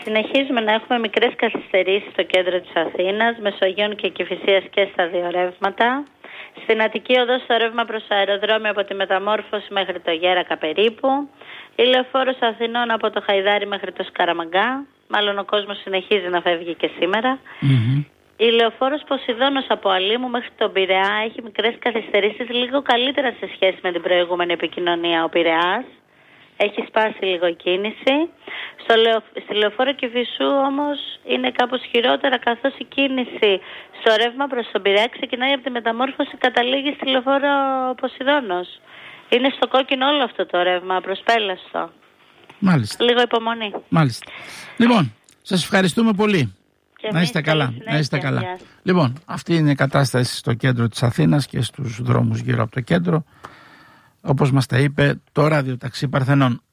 Συνεχίζουμε να έχουμε μικρές καθυστερήσεις στο κέντρο της Αθήνας, Μεσογείων και Κηφισίας και στα δύο ρεύματα. Στην Αττική Οδό στο ρεύμα προς αεροδρόμιο από τη Μεταμόρφωση μέχρι το Γέρακα περίπου. Η Λεωφόρος Αθηνών από το Χαϊδάρι μέχρι το Σκαραμαγκά. Μάλλον ο κόσμος συνεχίζει να φεύγει και σήμερα. Η Λεωφόρος Ποσειδώνος από Αλήμου μέχρι τον Πειραιά έχει μικρές καθυστερήσεις, λίγο καλύτερα σε σχέση με την προηγούμενη επικοινωνία ο Πειραιάς. Έχει σπάσει λίγο η κίνηση. Στη Λεωφόρο Κηφισού όμως είναι κάπως χειρότερα, καθώς η κίνηση στο ρεύμα προς τον Πειραιά ξεκινάει από τη Μεταμόρφωση, καταλήγει στη Λεωφόρο Ποσειδώνος. Είναι στο κόκκινο όλο αυτό το ρεύμα, προσπέλαστο. Μάλιστα. Λίγο υπομονή. Μάλιστα. Λοιπόν, σας ευχαριστούμε πολύ. Και να είστε καλά. Να είστε καλά. Λοιπόν, αυτή είναι η κατάσταση στο κέντρο της Αθήνας και στους δρόμους γύρω από το κέντρο. Όπως μας τα είπε το ραδιοταξί Παρθενών.